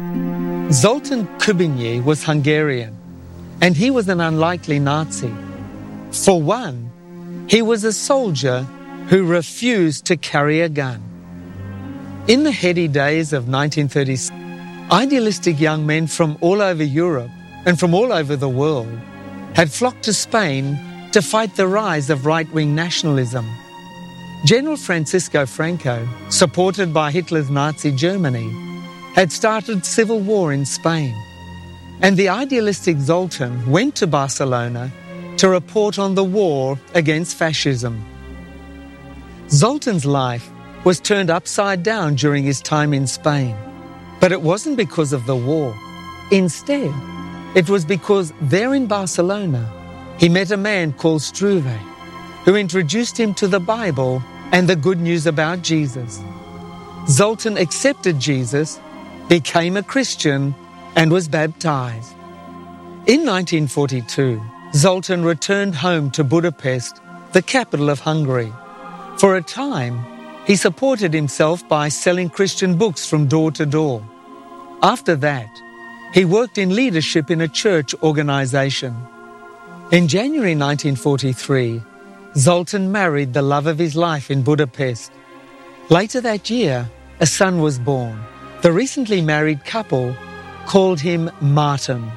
Zoltán Kubinyi was Hungarian, and he was an unlikely Nazi. For one, he was a soldier who refused to carry a gun. In the heady days of 1936, idealistic young men from all over Europe and from all over the world had flocked to Spain to fight the rise of right-wing nationalism. General Francisco Franco, supported by Hitler's Nazi Germany, had started civil war in Spain, and the idealistic Zoltán went to Barcelona to report on the war against fascism. Zoltán's life was turned upside down during his time in Spain, but it wasn't because of the war. Instead, it was because there in Barcelona, he met a man called Struve, who introduced him to the Bible and the good news about Jesus. Zoltán accepted Jesus, became a Christian, and was baptized. In 1942, Zoltán returned home to Budapest, the capital of Hungary. For a time, he supported himself by selling Christian books from door to door. After that, he worked in leadership in a church organization. In January 1943, Zoltán married the love of his life in Budapest. Later that year, a son was born. The recently married couple called him Martin.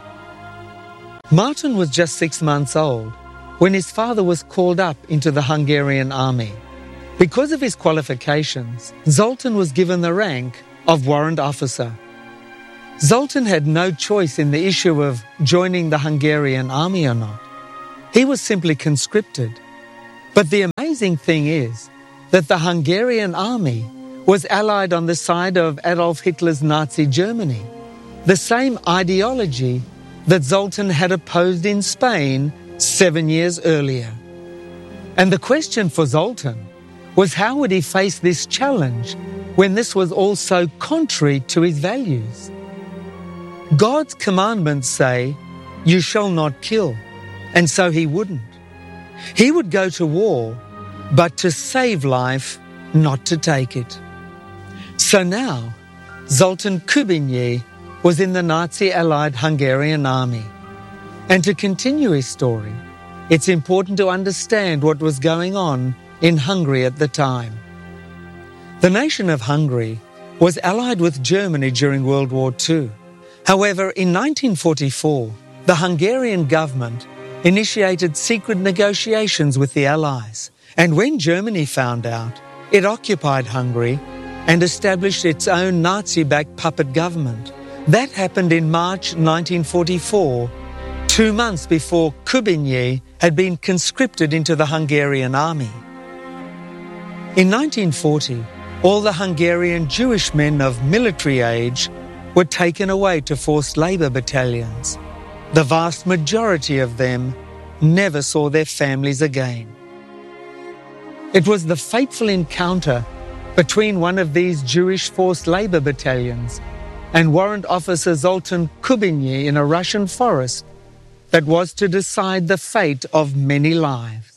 Martin was just 6 months old when his father was called up into the Hungarian army. Because of his qualifications, Zoltán was given the rank of warrant officer. Zoltán had no choice in the issue of joining the Hungarian army or not. He was simply conscripted. But the amazing thing is that the Hungarian army was allied on the side of Adolf Hitler's Nazi Germany, the same ideology that Zoltán had opposed in Spain 7 years earlier. And the question for Zoltán was, how would he face this challenge when this was all so contrary to his values? God's commandments say, "You shall not kill," and so he wouldn't. He would go to war, but to save life, not to take it. So now, Zoltán Kubinyi was in the Nazi-allied Hungarian army. And to continue his story, it's important to understand what was going on in Hungary at the time. The nation of Hungary was allied with Germany during World War II. However, in 1944, the Hungarian government initiated secret negotiations with the Allies. And when Germany found out, it occupied Hungary and established its own Nazi-backed puppet government. That happened in March 1944, 2 months before Kubinyi had been conscripted into the Hungarian army. In 1940, all the Hungarian Jewish men of military age were taken away to forced labour battalions. The vast majority of them never saw their families again. It was the fateful encounter between one of these Jewish forced labour battalions and warrant officer Zoltán Kubinyi in a Russian forest that was to decide the fate of many lives.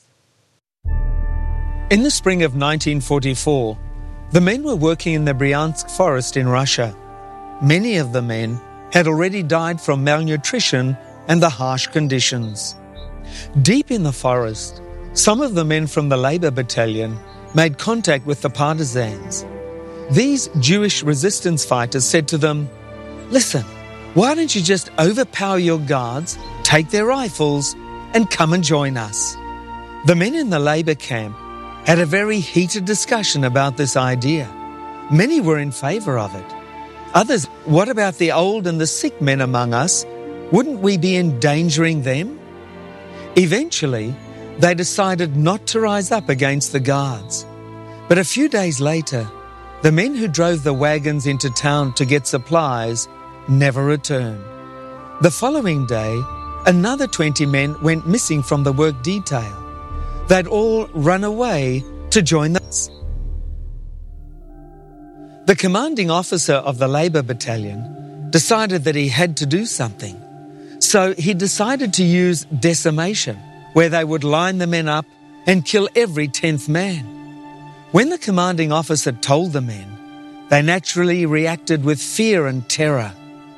In the spring of 1944, the men were working in the Bryansk forest in Russia. Many of the men had already died from malnutrition and the harsh conditions. Deep in the forest, some of the men from the Labour Battalion made contact with the partisans. These Jewish resistance fighters said to them, "Listen, why don't you just overpower your guards, take their rifles, and come and join us?" The men in the Labour camp had a very heated discussion about this idea. Many were in favour of it. Others, what about the old and the sick men among us? Wouldn't we be endangering them? Eventually, they decided not to rise up against the guards. But a few days later, the men who drove the wagons into town to get supplies never returned. The following day, another 20 men went missing from the work detail. They'd all run away to join the... The commanding officer of the Labour Battalion decided that he had to do something. So he decided to use decimation, where they would line the men up and kill every 10th man. When the commanding officer told the men, they naturally reacted with fear and terror.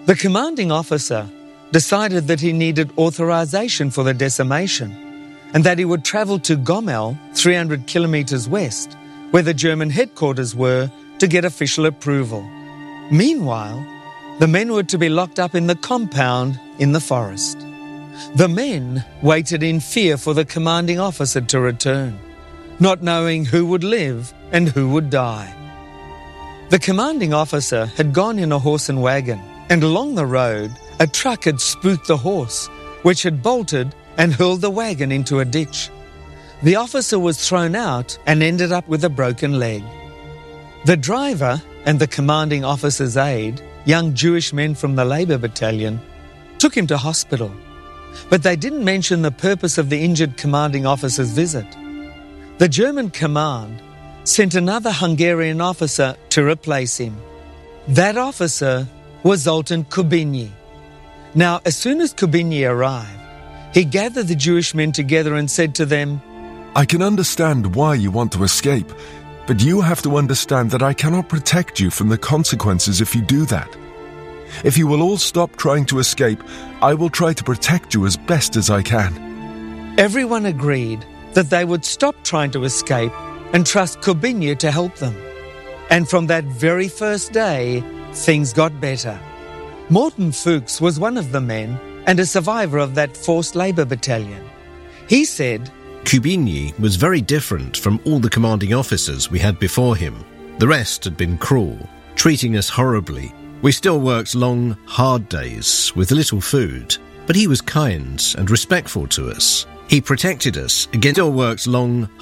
The commanding officer decided that he needed authorization for the decimation and that he would travel to Gomel, 300 kilometers west, where the German headquarters were, to get official approval. Meanwhile, the men were to be locked up in the compound in the forest. The men waited in fear for the commanding officer to return, not knowing who would live and who would die. The commanding officer had gone in a horse and wagon, and along the road, a truck had spooked the horse, which had bolted and hurled the wagon into a ditch. The officer was thrown out and ended up with a broken leg. The driver and the commanding officer's aide, young Jewish men from the Labour Battalion, took him to hospital, but they didn't mention the purpose of the injured commanding officer's visit. The German command sent another Hungarian officer to replace him. That officer was Zoltán Kubinyi. Now, as soon as Kubinyi arrived, he gathered the Jewish men together and said to them, I can understand why you want to escape, but you have to understand that I cannot protect you from the consequences if you do that. If you will all stop trying to escape, I will try to protect you as best as I can. Everyone agreed that they would stop trying to escape and trust Kubinyi to help them. And from that very first day, things got better. Morten Fuchs was one of the men and a survivor of that forced labour battalion. He said, Kubinyi was very different from all the commanding officers we had before him. The rest had been cruel, treating us horribly. We still worked long, hard days with little food, but he was kind and respectful to us. He protected us against still worked long,